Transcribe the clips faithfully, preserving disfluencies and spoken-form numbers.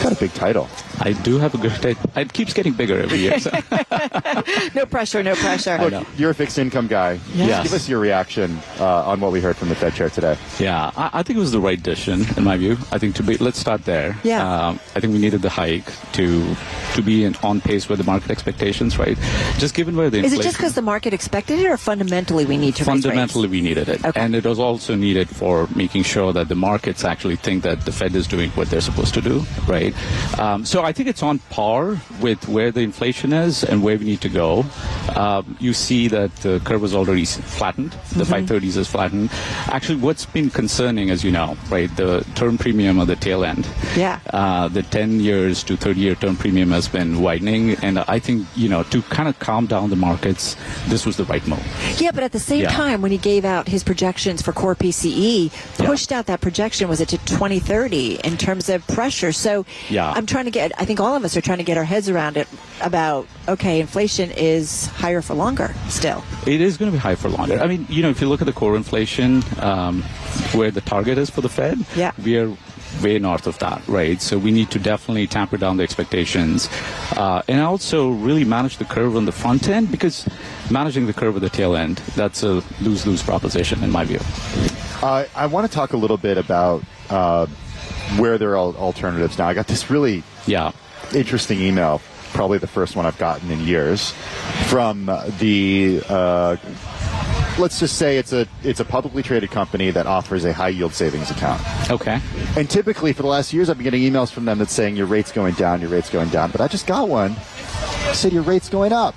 Got a big title. I do have a good title. It keeps getting bigger every year. So. No pressure, no pressure. Look, you're a fixed income guy. Yes. Yes. Give us your reaction uh, on what we heard from the Fed chair today. Yeah, I, I think it was the right decision, in my view. I think to be, let's start there. Yeah. Um, I think we needed the hike to to be in, on pace with the market expectations, right? Just given where the Is inflation... it just because the market expected it, or fundamentally we need to raise rates? Fundamentally, we needed it. Okay. And it was also needed for making sure that the markets actually think that the Fed is doing what they're supposed to do, right? Um, so I think it's on par with where the inflation is and where we need to go. Um, you see that the curve is already flattened. The mm-hmm. five thirties is flattened. Actually, what's been concerning, as you know, right, the term premium on the tail end. Yeah. Uh, the ten years to thirty-year term premium has been widening. And I think, you know, to kind of calm down the markets, this was the right move. Yeah, but at the same Yeah. time, when he gave out his projections for core P C E, pushed Yeah. out that projection, was it to twenty thirty in terms of pressure? So Yeah. I'm trying to get, I think all of us are trying to get our heads around it about, okay, inflation is higher for longer still. It is going to be high for longer. I mean, you know, if you look at the core inflation, um, where the target is for the Fed, Yeah. we are way north of that, right? So we need to definitely tamper down the expectations uh, and also really manage the curve on the front end, because managing the curve at the tail end, that's a lose-lose proposition in my view. Uh, I want to talk a little bit about uh, where there are al- alternatives now. I got this really Yeah. interesting email, probably the first one I've gotten in years, from the... Uh, let's just say it's a it's a publicly traded company that offers a high yield savings account. Okay. And typically for the last years I've been getting emails from them that's saying your rate's going down, your rate's going down. But I just got one that said your rate's going up.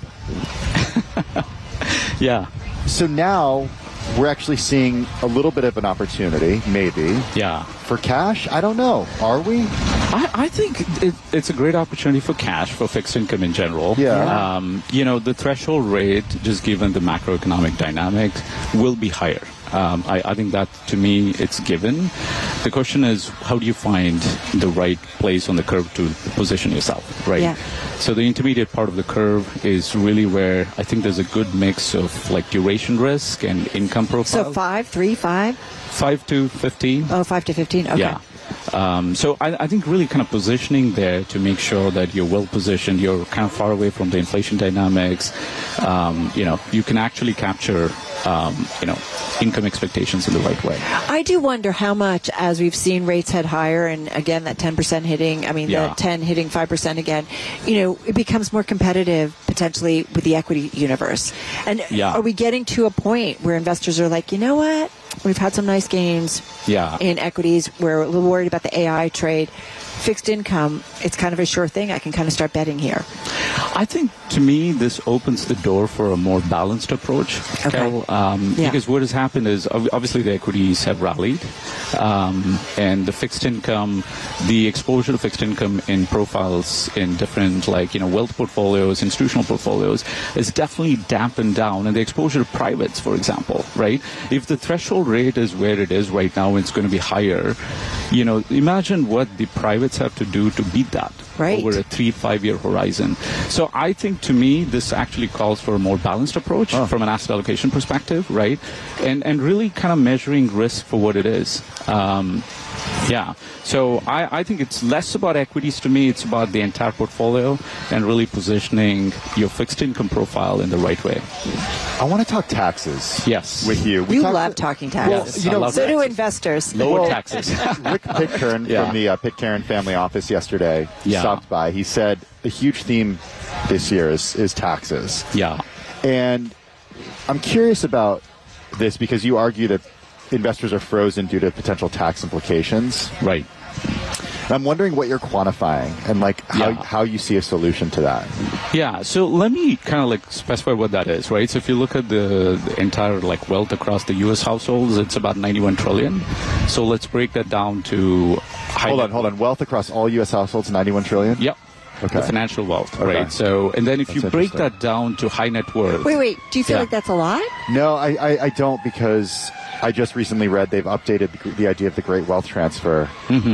Yeah. So now we're actually seeing a little bit of an opportunity, maybe. Yeah. For cash? I don't know. Are we? I, I think it, it's a great opportunity for cash, for fixed income in general. Yeah. Um, you know, the threshold rate, just given the macroeconomic dynamics, will be higher. Um, I, I think that, to me, it's given. The question is, how do you find the right place on the curve to position yourself, right? Yeah. So the intermediate part of the curve is really where I think there's a good mix of, like, duration risk and income profile. So five, three, five? Five to fifteen. Oh, five to fifteen? Okay. Yeah. Um, so I, I think really kind of positioning there to make sure that you're well positioned, you're kind of far away from the inflation dynamics. Um, you know, you can actually capture, um, you know, income expectations in the right way. I do wonder how much, as we've seen rates head higher, and again that ten percent hitting, I mean Yeah. the ten hitting five percent again, you know, it becomes more competitive potentially with the equity universe. And Yeah. are we getting to a point where investors are like, you know what, we've had some nice gains Yeah. in equities, we're a little worried about the A I trade, fixed income, it's kind of a sure thing, I can kind of start betting here. I think, to me, this opens the door for a more balanced approach, Okay. Carol, um, Yeah. because what has happened is ob- obviously the equities have rallied, um, and the fixed income, the exposure to fixed income in profiles in different, like, you know, wealth portfolios, institutional portfolios, is definitely dampened down, and the exposure to privates, for example, right? If the threshold rate is where it is right now, it's going to be higher. You know, imagine what the privates have to do to beat that. Right. Over a three, five-year horizon. So I think, to me, this actually calls for a more balanced approach Oh. from an asset allocation perspective, right? And and really kind of measuring risk for what it is. Um, yeah. So I, I think it's less about equities to me. It's about the entire portfolio and really positioning your fixed income profile in the right way. I want to talk taxes. Yes. With you. We You talked- love talking Well, taxes. you I know, love So do taxes. investors. Lower Well- taxes. Rick Pitcairn Yeah. from the uh, Pitcairn family office yesterday Yeah. stopped by. He said a huge theme this year is, is taxes. Yeah. And I'm curious about this because you argue that investors are frozen due to potential tax implications. Right. And I'm wondering what you're quantifying and like how, Yeah. how you see a solution to that. Yeah, so let me kind of like specify what that is, right? So if you look at the, the entire like wealth across the U S households, it's about ninety-one trillion. So let's break that down to high Hold net- on, hold on. Wealth across all U S households, ninety-one trillion? Yep. Okay. The financial wealth, Okay. right? So, and then if That's you break interesting. that down to high net worth. Wait, wait, do you feel Yeah. like that's a lot? No, I, I, I don't because I just recently read they've updated the, the idea of the great wealth transfer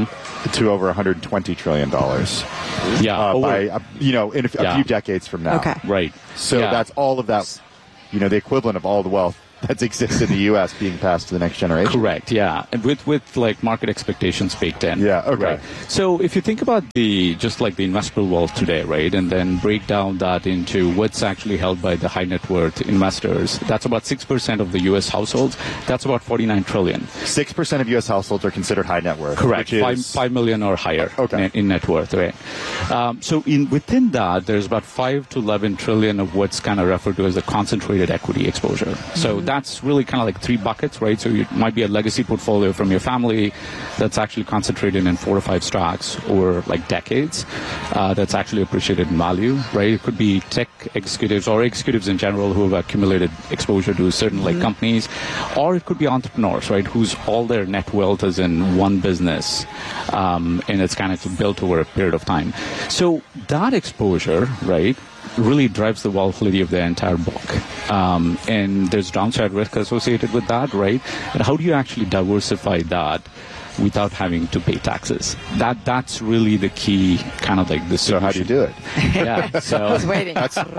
to over one hundred twenty trillion dollars Yeah. uh, over- by, uh, you know, in a, f- a Yeah. few decades from now. Okay. right. So Yeah. that's all of that, you know, the equivalent of all the wealth that exists in the U S being passed to the next generation. Correct, yeah. And with, with like market expectations baked in. Yeah, okay. Right. So if you think about the, just like the investable wealth today, right, and then break down that into what's actually held by the high net worth investors, that's about six percent of the U S households. That's about forty-nine trillion. six percent of U S households are considered high net worth. Correct. Which is... Five, five million or higher okay. in, in net worth, right? Um, so in within that, there's about five to eleven trillion of what's kind of referred to as a concentrated equity exposure. Mm-hmm. So that's really kind of like three buckets, right? So it might be a legacy portfolio from your family that's actually concentrated in four or five stocks over like decades. Uh, that's actually appreciated in value, right? It could be tech executives or executives in general who have accumulated exposure to certain mm-hmm. like companies, or it could be entrepreneurs, right? Whose all their net wealth is in one business, um, and it's kind of built over a period of time. So that exposure, right, really drives the volatility of the entire book. Um, and there's downside risk associated with that, right? And how do you actually diversify that without having to pay taxes? That that's really the key, kind of like the solution. So how do you do it? Yeah. So I was waiting.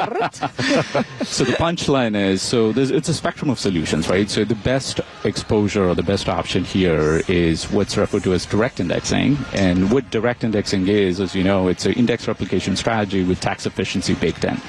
So the punchline is, so there's, it's a spectrum of solutions, right? So the best exposure or the best option here is what's referred to as direct indexing. And what direct indexing is, as you know, it's an index replication strategy with tax efficiency baked in.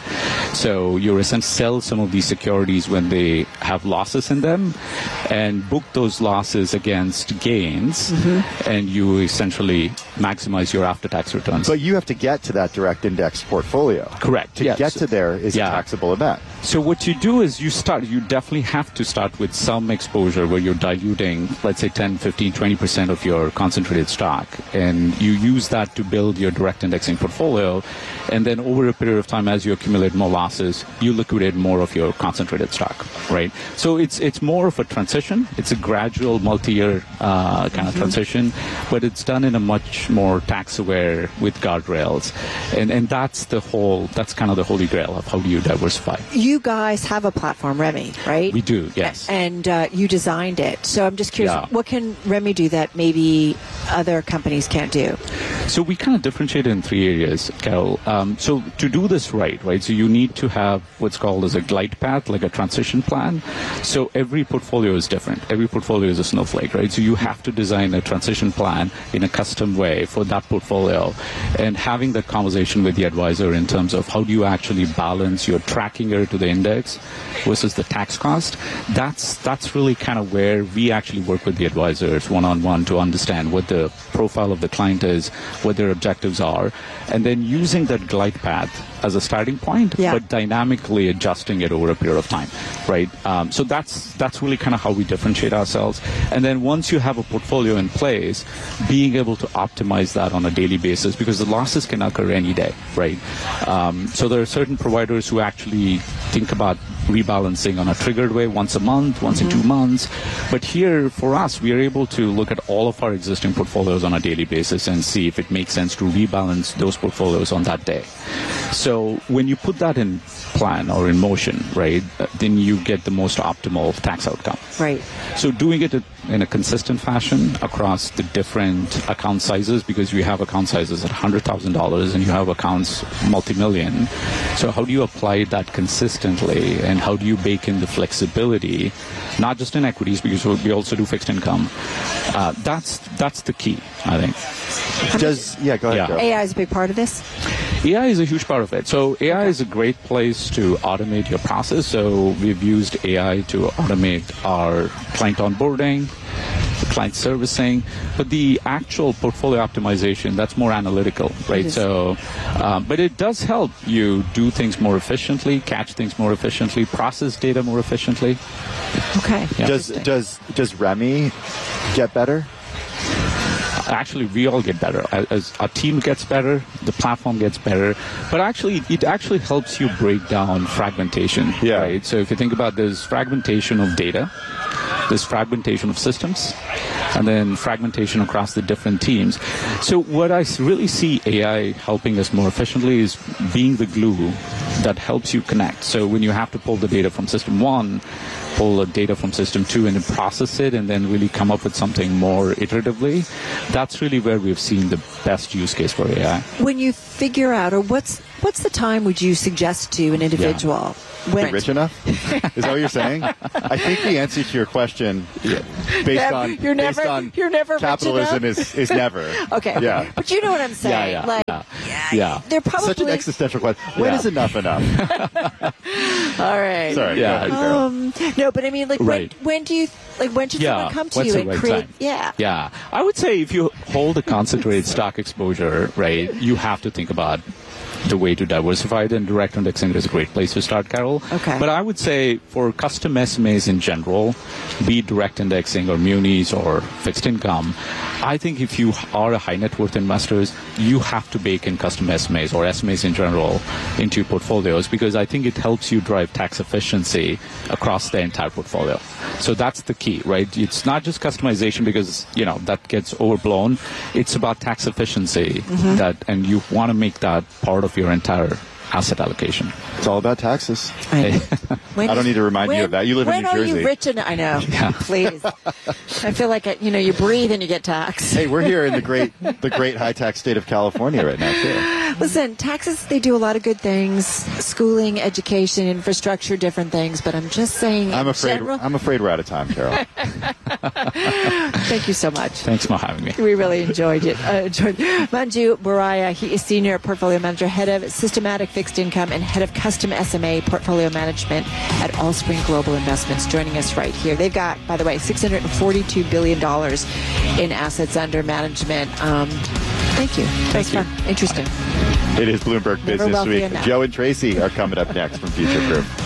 So you essentially sell some of these securities when they have losses in them and book those losses against gains. Mm-hmm. And you essentially maximize your after-tax returns. But you have to get to that direct index portfolio. Correct. To yes. get to there is yeah. a taxable event. So what you do is you start, you definitely have to start with some exposure where you're diluting, let's say ten, fifteen, twenty percent of your concentrated stock. And you use that to build your direct indexing portfolio. And then over a period of time, as you accumulate more losses, you liquidate more of your concentrated stock, right? So it's it's more of a transition. It's a gradual, multi-year uh, kind of mm-hmm. transition, but it's done in a much more tax-aware with guardrails. And and that's the whole, that's kind of the holy grail of how do you diversify. You guys have a platform, Remy, right? We do, yes. And uh, you designed it. So I'm just curious, yeah. what can Remy do that maybe other companies can't do? So we kind of differentiate in three areas, Carol. Um, so to do this right, right, so you need to have what's called as a glide path, like a transition plan. So every portfolio is different. Every portfolio is a snowflake, right? So you have to design a transition plan in a custom way for that portfolio, and having that conversation with the advisor in terms of how do you actually balance your tracking error to the index versus the tax cost. That's that's really kind of where we actually work with the advisors one-on-one to understand what the profile of the client is, what their objectives are, and then using that glide path as a starting point, yeah. but dynamically adjusting it over a period of time, right? Um, so that's that's really kind of how we differentiate ourselves. And then once you have a portfolio in place, being able to optimize that on a daily basis, because the losses can occur any day, right? Um, so there are certain providers who actually think about rebalancing on a triggered way once a month, once mm-hmm. in two months. But here, for us, we are able to look at all of our existing portfolios on a daily basis and see if it makes sense to rebalance those portfolios on that day. So when you put that in plan or in motion, right, then you get the most optimal tax outcome. Right. So doing it in a consistent fashion across the different account sizes, because you have account sizes at one hundred thousand dollars and you have accounts multi-million. So how do you apply that consistently, and how do you bake in the flexibility, not just in equities, because we also do fixed income? Uh, that's that's the key, I think. Does yeah, go ahead. Yeah. A I is a big part of this? A I is a huge part of it. So A I okay. is a great place to automate your process. So we've used A I to automate our client onboarding, the client servicing, but the actual portfolio optimization, that's more analytical, right? So, um, but it does help you do things more efficiently, catch things more efficiently, process data more efficiently. Okay. Yeah. Does does does Remy get better? Actually, we all get better. As our team gets better, the platform gets better. But actually, it actually helps you break down fragmentation. Yeah. Right? So if you think about this fragmentation of data, this fragmentation of systems, and then fragmentation across the different teams. So what I really see A I helping us more efficiently is being the glue that helps you connect. So when you have to pull the data from system one pull the data from system two and then process it and then really come up with something more iteratively. That's really where we've seen the best use case for A I. When you figure out, or what's what's the time would you suggest to an individual? Yeah. When rich enough? Is that what you're saying? I think the answer to your question, based Never- on you're based never- on you're never rich capitalism, enough? is is never. Okay. Yeah. But you know what I'm saying. Yeah, yeah, like, yeah. yeah, Yeah. they're probably Such an existential question. When Yeah. is enough enough? all right. Sorry. Yeah. go ahead, Carol. Um, no, but I mean, like, Right. when, when do you, like, when should Yeah, someone come to what's you the and right create? time? Yeah. Yeah. I would say if you hold a concentrated stock exposure, right, you have to think about the way to diversify it, and direct indexing is a great place to start, Carol. Okay. But I would say for custom S M As in general, be it direct indexing or munis or fixed income, I think if you are a high net worth investors, you have to bake in custom S M As or S M As in general into your portfolios, because I think it helps you drive tax efficiency across the entire portfolio. So that's the key, right? It's not just customization, because, you know, that gets overblown. It's about tax efficiency, Mm-hmm. that, and you want to make that part of your entire asset allocation. It's all about taxes. I know. When I don't is- need to remind you when- of that. You live in when New are Jersey. you rich enough? I know. Yeah. Please. I feel like, I, you know, you breathe and you get taxed. Hey, we're here in the great the great high tax state of California right now too. Listen, taxes, they do a lot of good things. Schooling, education, infrastructure, different things. But I'm just saying, I'm in afraid general- I'm afraid we're out of time, Carol. Thank you so much. Thanks for having me. We really enjoyed it. Uh, enjoyed. Manju Baraya, he is Senior Portfolio Manager, Head of Systematic Fixed Income, and Head of Custom S M A Portfolio Management at Allspring Global Investments, joining us right here. They've got, by the way, six hundred forty-two billion dollars in assets under management. Um, thank you. That was Thank fun. you. Interesting. It is Bloomberg Never Business wealthy Week. enough. Joe and Tracy are coming up next from Future Proof.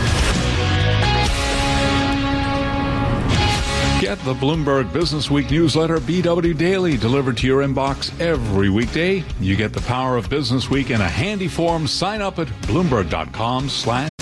Get the Bloomberg Business Week newsletter B W Daily delivered to your inbox every weekday. You get the power of Business Week in a handy form. Sign up at bloomberg.com slash